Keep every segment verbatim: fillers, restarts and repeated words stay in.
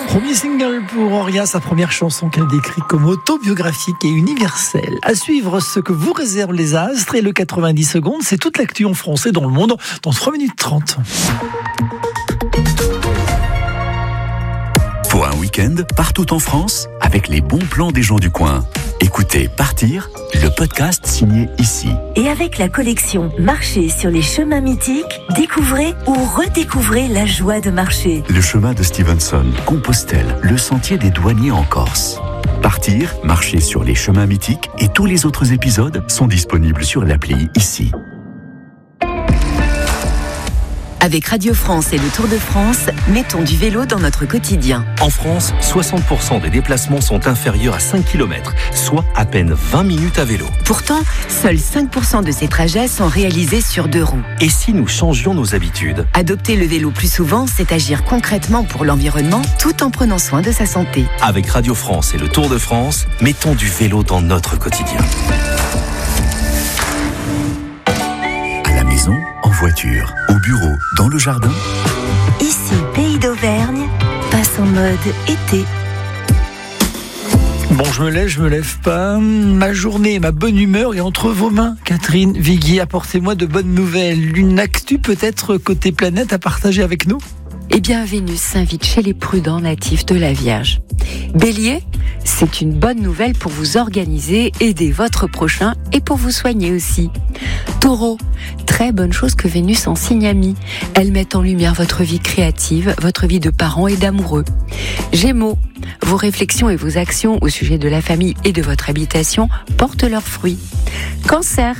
Premier single pour Auria, sa première chanson qu'elle décrit comme autobiographique et universelle. À suivre ce que vous réservent les astres et le quatre-vingt-dix secondes, c'est toute l'actu en français dans le monde dans trois minutes trente. Pour un week-end, partout en France, avec les bons plans des gens du coin. Écoutez Partir, le podcast signé ici. Et avec la collection Marcher sur les chemins mythiques, découvrez ou redécouvrez la joie de marcher. Le chemin de Stevenson, Compostelle, le sentier des douaniers en Corse. Partir, marcher sur les chemins mythiques et tous les autres épisodes sont disponibles sur l'appli ici. Avec Radio France et le Tour de France, mettons du vélo dans notre quotidien. En France, soixante pour cent des déplacements sont inférieurs à cinq kilomètres, soit à peine vingt minutes à vélo. Pourtant, seuls cinq pour cent de ces trajets sont réalisés sur deux roues. Et si nous changions nos habitudes ? Adopter le vélo plus souvent, c'est agir concrètement pour l'environnement tout en prenant soin de sa santé. Avec Radio France et le Tour de France, mettons du vélo dans notre quotidien. À la maison, en voiture, au bureau, dans le jardin. Ici, Pays d'Auvergne, passe en mode été. Bon, je me lève, je me lève pas. Ma journée, ma bonne humeur est entre vos mains. Catherine Vigui, apportez-moi de bonnes nouvelles. Une actu peut-être côté planète à partager avec nous ? Eh bien, Vénus s'invite chez les prudents natifs de la Vierge. Bélier, c'est une bonne nouvelle pour vous organiser, aider votre prochain et pour vous soigner aussi. Taureau, très bonne chose que Vénus en signe ami. Elle met en lumière votre vie créative, votre vie de parents et d'amoureux. Gémeaux, vos réflexions et vos actions au sujet de la famille et de votre habitation portent leurs fruits. Cancer,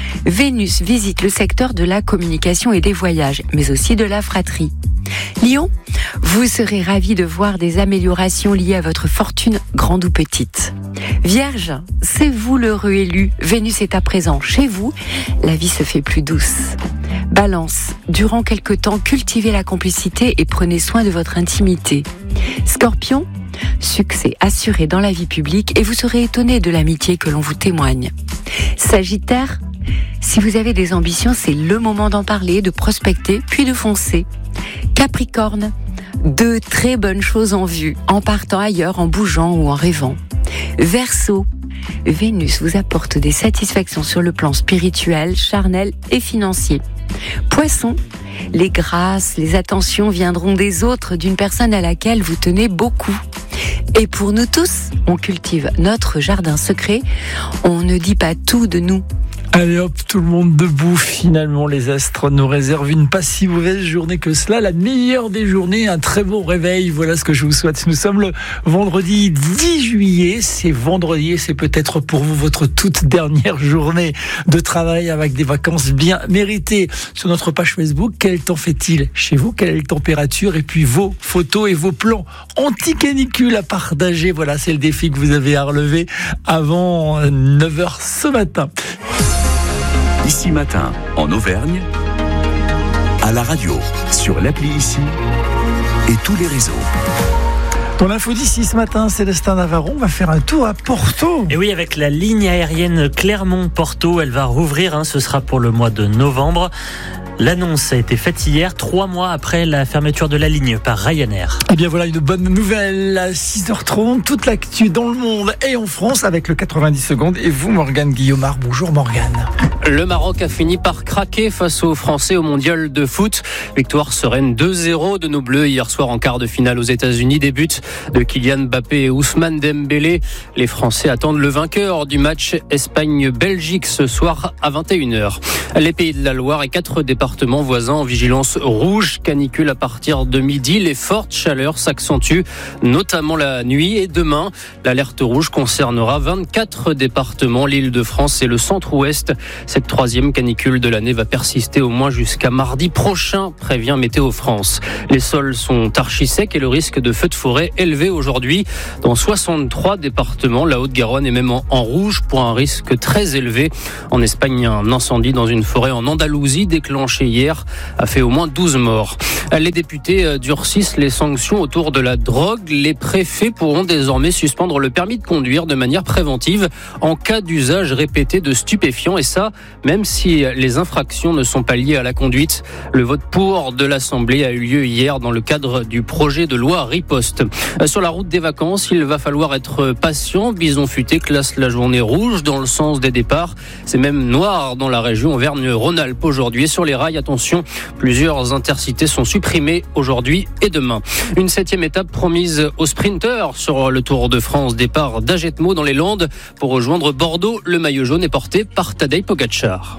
Vénus visite le secteur de la communication et des voyages, mais aussi de la fratrie. Lion, vous serez ravis de voir des améliorations liées à votre fortune, grande ou petite. Vierge, c'est vous l'heureux élu. Vénus est à présent chez vous. La vie se fait plus douce. Balance, durant quelque temps, cultivez la complicité et prenez soin de votre intimité. Scorpion, succès assuré dans la vie publique et vous serez étonné de l'amitié que l'on vous témoigne. Sagittaire, si vous avez des ambitions, c'est le moment d'en parler, de prospecter, puis de foncer. Capricorne, deux très bonnes choses en vue, en partant ailleurs, en bougeant ou en rêvant. Verseau, Vénus vous apporte des satisfactions sur le plan spirituel, charnel et financier. Poisson, les grâces, les attentions viendront des autres, d'une personne à laquelle vous tenez beaucoup. Et pour nous tous, on cultive notre jardin secret, on ne dit pas tout de nous. Allez hop, tout le monde debout. Finalement, les astres nous réservent une pas si mauvaise journée que cela. La meilleure des journées, un très bon réveil. Voilà ce que je vous souhaite. Nous sommes le vendredi dix juillet. C'est vendredi et c'est peut-être pour vous votre toute dernière journée de travail avec des vacances bien méritées. Sur notre page Facebook, quel temps fait-il chez vous ? Quelle est la température ? Et puis vos photos et vos plans anti-canicule à partager. Voilà, c'est le défi que vous avez à relever avant neuf heures ce matin. Ici Matin, en Auvergne, à la radio, sur l'appli ici et tous les réseaux. Dans l'info d'ici ce matin, Célestin Navarron va faire un tour à Porto. Et oui, avec la ligne aérienne Clermont-Porto, elle va rouvrir, hein, ce sera pour le mois de novembre. L'annonce a été faite hier, trois mois après la fermeture de la ligne par Ryanair. Eh bien voilà une bonne nouvelle à six heures trente, toute l'actu dans le monde et en France avec le quatre-vingt-dix secondes. Et vous, Morgane Guillaumard, bonjour Morgane. Le Maroc a fini par craquer face aux Français au mondial de foot. Victoire sereine deux zéro de nos Bleus hier soir en quart de finale aux États-Unis. Des buts de Kylian Mbappé et Ousmane Dembélé. Les Français attendent le vainqueur du match Espagne-Belgique ce soir à vingt et une heures. Les Pays de la Loire et quatre départements voisins en vigilance rouge. Canicule à partir de midi. Les fortes chaleurs s'accentuent, notamment la nuit et demain. L'alerte rouge concernera vingt-quatre départements, l'Île-de-France et le centre-ouest. Cette troisième canicule de l'année va persister au moins jusqu'à mardi prochain, prévient Météo France. Les sols sont archi secs et le risque de feux de forêt élevé aujourd'hui. Dans soixante-trois départements, la Haute-Garonne est même en, en rouge pour un risque très élevé. En Espagne, un incendie dans une forêt en Andalousie déclenché déclenchée hier a fait au moins douze morts. Les députés durcissent les sanctions autour de la drogue. Les préfets pourront désormais suspendre le permis de conduire de manière préventive en cas d'usage répété de stupéfiants, et ça, même si les infractions ne sont pas liées à la conduite. Le vote pour de l'Assemblée a eu lieu hier dans le cadre du projet de loi Riposte. Sur la route des vacances, il va falloir être patient. Bison Futé classe la journée rouge dans le sens des départs. C'est même noir dans la région Auvergne-Rhône-Alpes aujourd'hui. Et sur les rails, attention, plusieurs intercités sont supprimées aujourd'hui et demain. Une septième étape promise aux sprinteurs sur le Tour de France. Départ d'Agetmo dans les Landes pour rejoindre Bordeaux. Le maillot jaune est porté par Tadej Pogačar.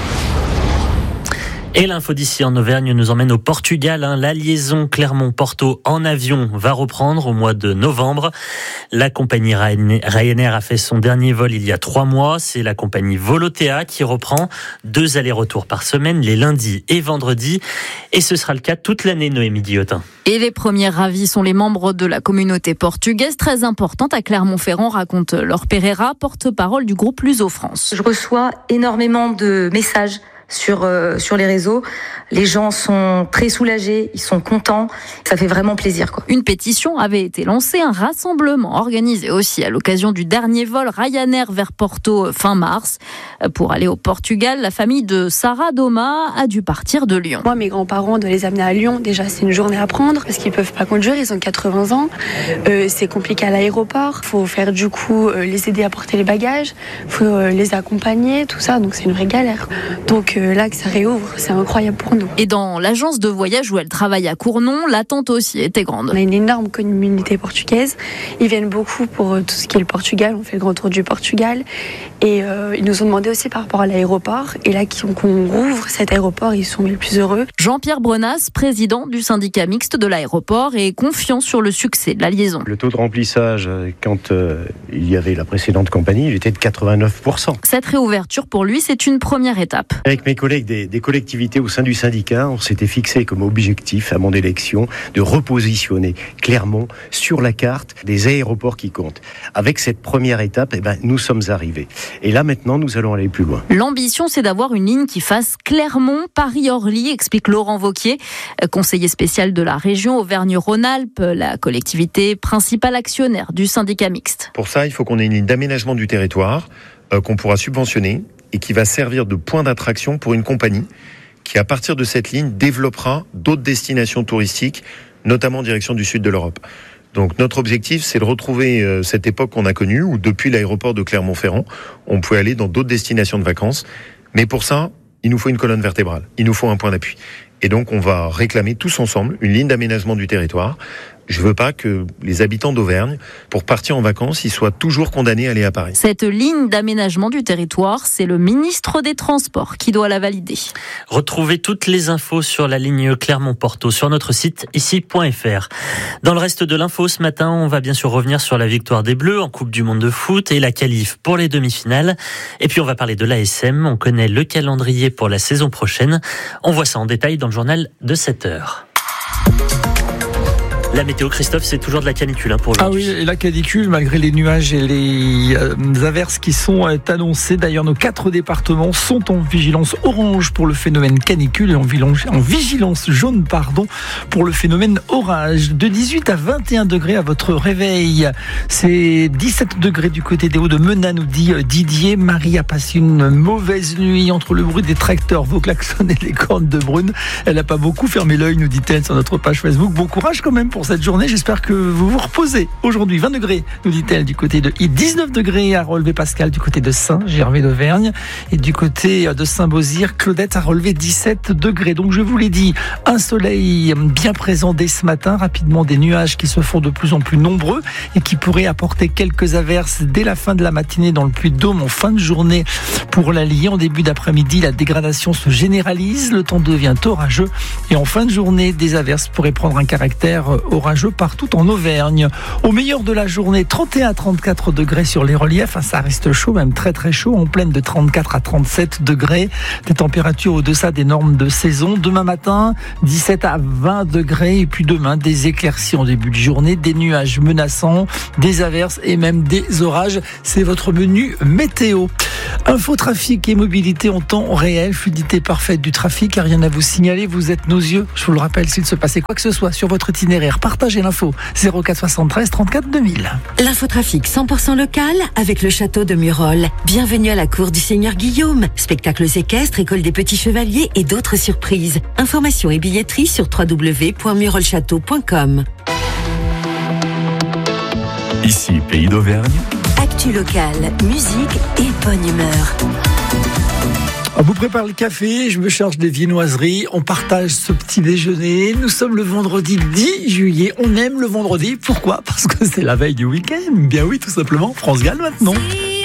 Et l'info d'ici en Auvergne nous emmène au Portugal. La liaison Clermont-Porto en avion va reprendre au mois de novembre. La compagnie Ryanair a fait son dernier vol il y a trois mois. C'est la compagnie Volotea qui reprend deux allers-retours par semaine, les lundis et vendredis. Et ce sera le cas toute l'année, Noémie Guillotin. Et les premiers ravis sont les membres de la communauté portugaise, très importante à Clermont-Ferrand, raconte Laure Pereira, porte-parole du groupe Luso France. Je reçois énormément de messages sur euh, sur les réseaux. Les gens sont très soulagés, ils sont contents. Ça fait vraiment plaisir, quoi. Une pétition avait été lancée, un rassemblement organisé aussi à l'occasion du dernier vol Ryanair vers Porto fin mars. Pour aller au Portugal, la famille de Sarah Doma a dû partir de Lyon. Moi, mes grands-parents, de les amener à Lyon, déjà c'est une journée à prendre parce qu'ils peuvent pas conduire, ils ont quatre-vingts ans. Euh, c'est compliqué à l'aéroport. Faut faire du coup euh, les aider à porter les bagages, faut euh, les accompagner, tout ça. Donc c'est une vraie galère. Donc euh, là que ça réouvre, c'est incroyable pour nous. Et dans l'agence de voyage où elle travaille à Cournon, l'attente aussi était grande. On a une énorme communauté portugaise. Ils viennent beaucoup pour tout ce qui est le Portugal. On fait le grand tour du Portugal. Et euh, ils nous ont demandé aussi par rapport à l'aéroport. Et là, qu'on rouvre cet aéroport, ils sont les plus heureux. Jean-Pierre Brenas, président du syndicat mixte de l'aéroport, est confiant sur le succès de la liaison. Le taux de remplissage, quand euh, il y avait la précédente compagnie, il était de quatre-vingt-neuf pour cent. Cette réouverture, pour lui, c'est une première étape. Avec mes collègues des, des collectivités au sein du syndicat, on s'était fixé comme objectif à mon élection de repositionner Clermont sur la carte des aéroports qui comptent. Avec cette première étape, eh ben, nous sommes arrivés. Et là, maintenant, nous allons aller plus loin. L'ambition, c'est d'avoir une ligne qui fasse Clermont-Paris-Orly, explique Laurent Vauquier, conseiller spécial de la région Auvergne-Rhône-Alpes, la collectivité principale actionnaire du syndicat mixte. Pour ça, il faut qu'on ait une ligne d'aménagement du territoire euh, qu'on pourra subventionner et qui va servir de point d'attraction pour une compagnie qui, à partir de cette ligne, développera d'autres destinations touristiques, notamment en direction du sud de l'Europe. Donc notre objectif, c'est de retrouver euh, cette époque qu'on a connue, où depuis l'aéroport de Clermont-Ferrand, on pouvait aller dans d'autres destinations de vacances. Mais pour ça, il nous faut une colonne vertébrale, il nous faut un point d'appui. Et donc on va réclamer tous ensemble une ligne d'aménagement du territoire. Je veux pas que les habitants d'Auvergne, pour partir en vacances, ils soient toujours condamnés à aller à Paris. Cette ligne d'aménagement du territoire, c'est le ministre des Transports qui doit la valider. Retrouvez toutes les infos sur la ligne Clermont-Porto sur notre site ici point f r. Dans le reste de l'info ce matin, on va bien sûr revenir sur la victoire des Bleus en Coupe du Monde de foot et la qualif pour les demi-finales. Et puis on va parler de l'A S M. On connaît le calendrier pour la saison prochaine. On voit ça en détail dans le journal de sept heures. La météo, Christophe, c'est toujours de la canicule hein, pour aujourd'hui. Ah oui, et la canicule, malgré les nuages et les euh, averses qui sont euh, annoncées. D'ailleurs, nos quatre départements sont en vigilance orange pour le phénomène canicule et en vigilance, en vigilance jaune pardon, pour le phénomène orage. De dix-huit à vingt et un degrés à votre réveil. C'est dix-sept degrés du côté des Hauts de Menin, nous dit Didier. Marie a passé une mauvaise nuit entre le bruit des tracteurs, vos klaxons et les cornes de Brune. Elle n'a pas beaucoup fermé l'œil, nous dit-elle sur notre page Facebook. Bon courage quand même pour cette journée. J'espère que vous vous reposez. Aujourd'hui, vingt degrés, nous dit-elle, du côté de I. dix-neuf degrés à relever Pascal du côté de Saint-Gervais d'Auvergne. Et du côté de Saint-Beauzire, Claudette a relevé dix-sept degrés. Donc, je vous l'ai dit, un soleil bien présent dès ce matin. Rapidement, des nuages qui se font de plus en plus nombreux et qui pourraient apporter quelques averses dès la fin de la matinée dans le Puy-de-Dôme en fin de journée pour l'Allier. En début d'après-midi, la dégradation se généralise. Le temps devient orageux. Et en fin de journée, des averses pourraient prendre un caractère orageux partout en Auvergne. Au meilleur de la journée, trente et un à trente-quatre degrés sur les reliefs. Ça reste chaud, même très très chaud, en pleine de trente-quatre à trente-sept degrés. Des températures au-deçà des normes de saison. Demain matin, dix-sept à vingt degrés. Et puis demain, des éclaircies en début de journée, des nuages menaçants, des averses et même des orages. C'est votre menu météo. Info, trafic et mobilité en temps réel, fluidité parfaite du trafic, car rien à vous signaler, vous êtes nos yeux. Je vous le rappelle, s'il se passait quoi que ce soit sur votre itinéraire, partagez l'info zéro quatre soixante-treize trente-quatre deux mille. L'infotrafic cent pour cent local avec le château de Murol. Bienvenue à la cour du Seigneur Guillaume. Spectacles équestres, école des petits chevaliers et d'autres surprises. Informations et billetterie sur w w w point murol château point com. Ici, Pays d'Auvergne. Actu locale, musique et bonne humeur. On vous prépare le café, je me charge des viennoiseries, on partage ce petit déjeuner. Nous sommes le vendredi dix juillet, on aime le vendredi. Pourquoi ? Parce que c'est la veille du week-end. Bien oui, tout simplement, France Gall maintenant.